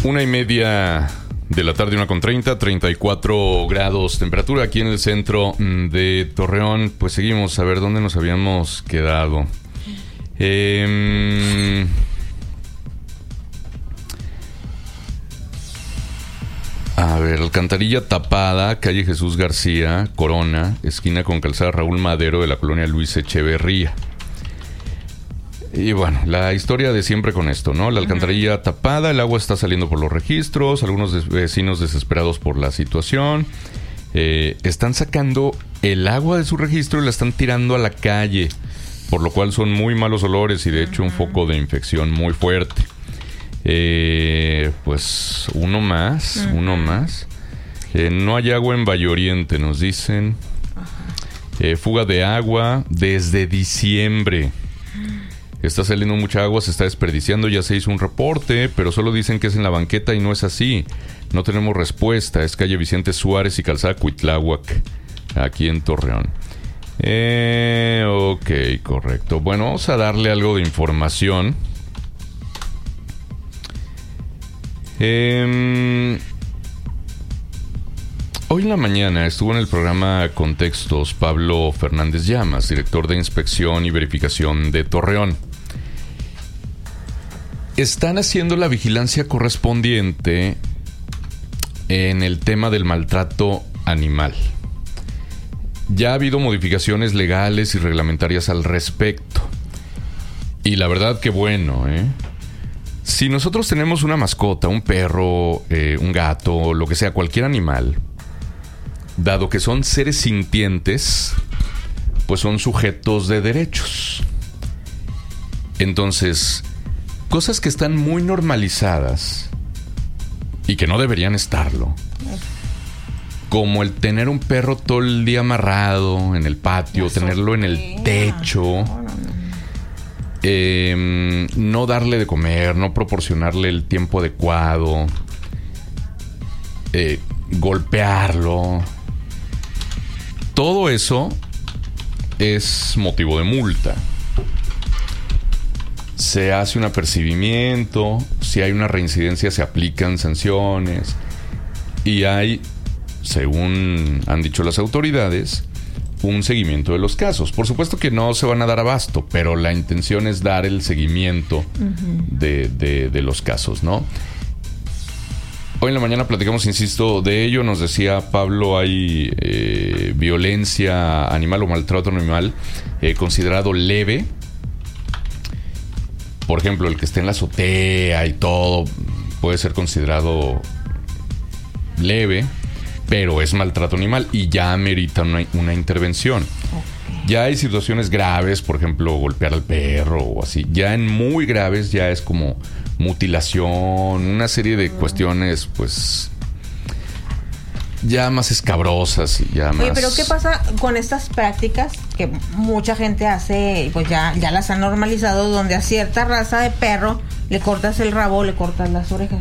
1:30 de la tarde, 1:30, 34 grados temperatura aquí en el centro de Torreón. Pues seguimos a ver dónde nos habíamos quedado. A ver, alcantarilla tapada, calle Jesús García, Corona, esquina con calzada Raúl Madero de la colonia Luis Echeverría. Y bueno, la historia de siempre con esto, ¿no? La alcantarilla tapada, el agua está saliendo por los registros, algunos vecinos desesperados por la situación. Están sacando el agua de su registro y la están tirando a la calle, por lo cual son muy malos olores y de hecho un foco de infección muy fuerte. Pues uno más. No hay agua en Valle Oriente, nos dicen. Fuga de agua desde diciembre. Está saliendo mucha agua, se está desperdiciando, ya se hizo un reporte, pero solo dicen que es en la banqueta y no es así. No tenemos respuesta. Es calle Vicente Suárez y calzada Cuitláhuac, aquí en Torreón. Ok, correcto. Bueno, vamos a darle algo de información. Hoy en la mañana estuvo en el programa Contextos Pablo Fernández Llamas, director de Inspección y Verificación de Torreón. Están haciendo la vigilancia correspondiente en el tema del maltrato animal. Ya ha habido modificaciones legales y reglamentarias al respecto. Y la verdad que bueno, Si nosotros tenemos una mascota, un perro, un gato, lo que sea, cualquier animal, dado que son seres sintientes, pues son sujetos de derechos. Entonces, cosas que están muy normalizadas y que no deberían estarlo, como el tener un perro todo el día amarrado en el patio, tenerlo en el techo, no darle de comer, no proporcionarle el tiempo adecuado, golpearlo. Todo eso es motivo de multa. Se hace un apercibimiento, si hay una reincidencia se aplican sanciones y hay, según han dicho las autoridades, un seguimiento de los casos. Por supuesto que no se van a dar abasto, pero la intención es dar el seguimiento de los casos, ¿no? Hoy en la mañana platicamos, insisto, de ello. Nos decía Pablo, hay violencia animal o maltrato animal considerado leve. Por ejemplo, el que esté en la azotea y todo puede ser considerado leve, pero es maltrato animal y ya amerita una intervención. Okay. Ya hay situaciones graves, por ejemplo, golpear al perro o así. Ya en muy graves ya es como mutilación, una serie de cuestiones, pues, ya más escabrosas y ya más... Oye, pero ¿qué pasa con estas prácticas que mucha gente hace, pues ya las han normalizado, donde a cierta raza de perro le cortas el rabo, le cortas las orejas?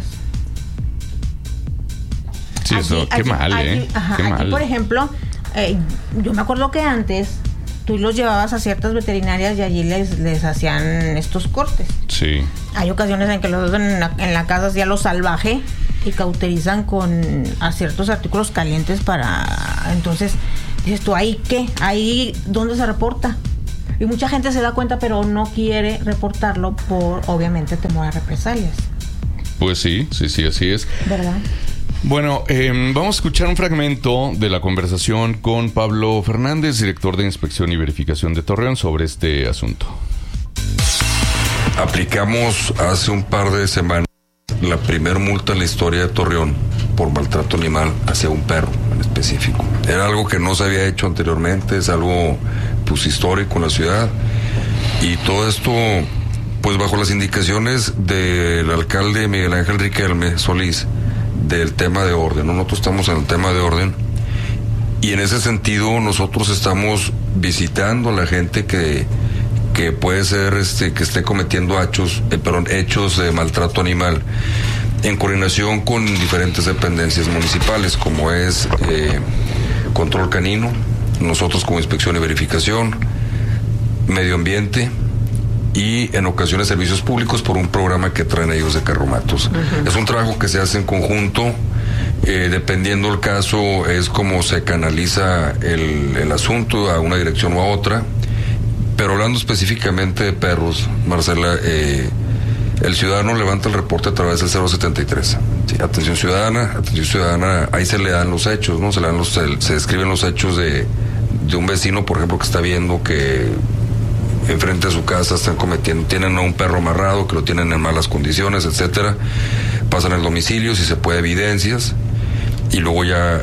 Sí, eso, qué mal, qué mal. Aquí, por ejemplo, yo me acuerdo que antes tú los llevabas a ciertas veterinarias y allí les hacían estos cortes. Sí. Hay ocasiones en que los hacen en la casa ya lo salvaje y cauterizan a ciertos artículos calientes para... Entonces, dices tú, ¿ahí qué? ¿Ahí dónde se reporta? Y mucha gente se da cuenta, pero no quiere reportarlo por, obviamente, temor a represalias. Pues sí, así es. ¿Verdad? Bueno, vamos a escuchar un fragmento de la conversación con Pablo Fernández, director de Inspección y Verificación de Torreón, sobre este asunto. Aplicamos hace un par de semanas la primer multa en la historia de Torreón por maltrato animal hacia un perro en específico. Era algo que no se había hecho anteriormente, es algo pues histórico en la ciudad, y todo esto pues bajo las indicaciones del alcalde Miguel Ángel Riquelme Solís, del tema de orden. Nosotros estamos en el tema de orden y en ese sentido nosotros estamos visitando a la gente que puede ser que esté cometiendo hechos de maltrato animal, en coordinación con diferentes dependencias municipales, como es control canino, nosotros como inspección y verificación, medio ambiente, y en ocasiones servicios públicos por un programa que traen ellos de carromatos. Es un trabajo que se hace en conjunto, dependiendo el caso es como se canaliza el asunto a una dirección u a otra, pero hablando específicamente de perros, Marcela, el ciudadano levanta el reporte a través del 073. Sí, atención ciudadana, ahí se le dan los hechos, ¿no? Se describen los hechos de un vecino, por ejemplo, que está viendo que enfrente de su casa tienen a un perro amarrado, que lo tienen en malas condiciones, etcétera. Pasan al domicilio, si se puede, evidencias, y luego ya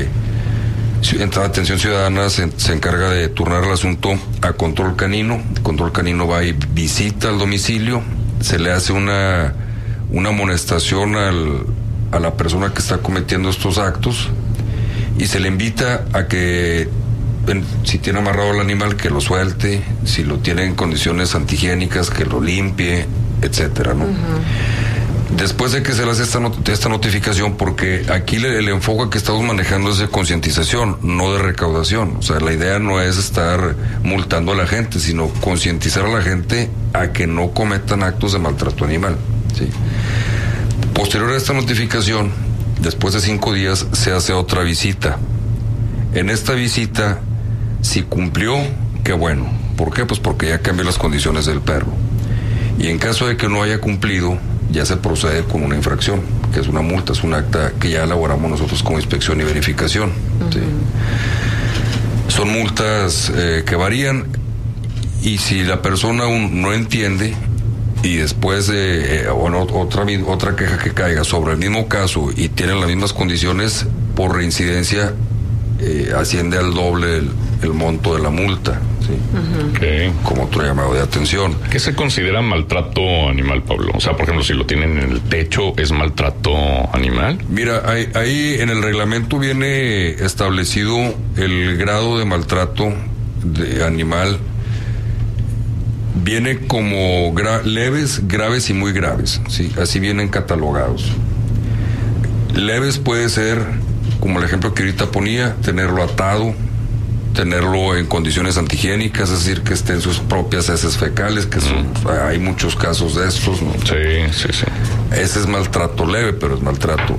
atención ciudadana se encarga de turnar el asunto a control canino. Control canino va y visita al domicilio, se le hace una amonestación a la persona que está cometiendo estos actos y se le invita a que si tiene amarrado al animal, que lo suelte, si lo tiene en condiciones antihigiénicas, que lo limpie, etcétera, ¿no? Después de que se le hace esta notificación, porque aquí el enfoque que estamos manejando es de concientización, no de recaudación. O sea, la idea no es estar multando a la gente, sino concientizar a la gente a que no cometan actos de maltrato animal, ¿sí? Posterior a esta notificación, después de 5 días, se hace otra visita. En esta visita, si cumplió, qué bueno. ¿Por qué? Pues porque ya cambió las condiciones del perro. Y en caso de que no haya cumplido, ya se procede con una infracción, que es una multa, es un acta que ya elaboramos nosotros como inspección y verificación. ¿Sí? Son multas que varían, y si la persona aún no entiende y después otra queja que caiga sobre el mismo caso y tienen las mismas condiciones, por reincidencia asciende al doble el monto de la multa, ¿sí? Okay. Como otro llamado de atención. ¿Qué se considera maltrato animal, Pablo? O sea, por ejemplo, si lo tienen en el techo, ¿es maltrato animal? Mira, ahí en el reglamento viene establecido el grado de maltrato de animal. Viene como leves, graves y muy graves, ¿sí? Así vienen catalogados. Leves puede ser, como el ejemplo que ahorita ponía, tenerlo atado, tenerlo en condiciones antihigiénicas, es decir, que esté en sus propias heces fecales, que hay muchos casos de estos, ¿no? Sí. Ese es maltrato leve, pero es maltrato.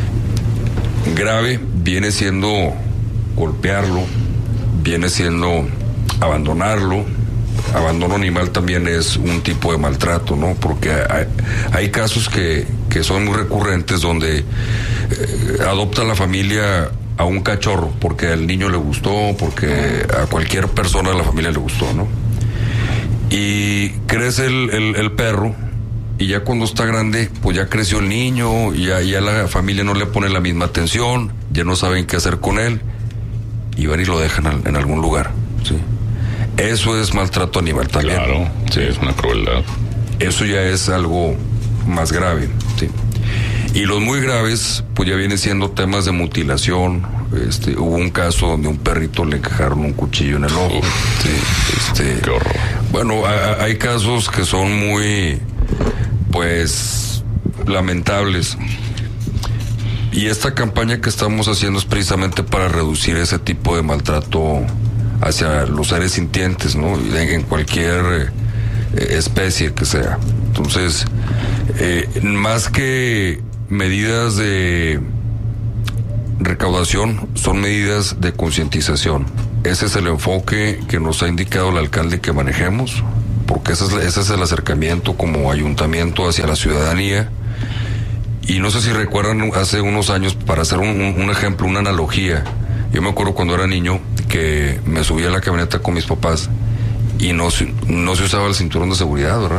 Grave viene siendo golpearlo, viene siendo abandonarlo. Abandono animal también es un tipo de maltrato, ¿no? Porque hay casos que son muy recurrentes donde adopta la familia a un cachorro porque al niño le gustó, porque a cualquier persona de la familia le gustó, ¿no? Y crece el perro, y ya cuando está grande, pues ya creció el niño, ya la familia no le pone la misma atención, ya no saben qué hacer con él, y van y lo dejan en algún lugar, ¿sí? Eso es maltrato animal también. Claro, sí, es una crueldad. Eso ya es algo más grave, ¿sí? Y los muy graves, pues ya vienen siendo temas de mutilación. Hubo un caso donde un perrito le encajaron un cuchillo en el ojo. ¿Sí? Qué horror. Bueno, hay casos que son muy, pues, lamentables. Y esta campaña que estamos haciendo es precisamente para reducir ese tipo de maltrato hacia los seres sintientes, ¿no? En cualquier especie que sea. Entonces, más que medidas de recaudación, son medidas de concientización. Ese es el enfoque que nos ha indicado el alcalde que manejemos, porque ese es el acercamiento como ayuntamiento hacia la ciudadanía. Y no sé si recuerdan hace unos años, para hacer un ejemplo, una analogía. Yo me acuerdo cuando era niño que me subía a la camioneta con mis papás y no se usaba el cinturón de seguridad, ¿verdad?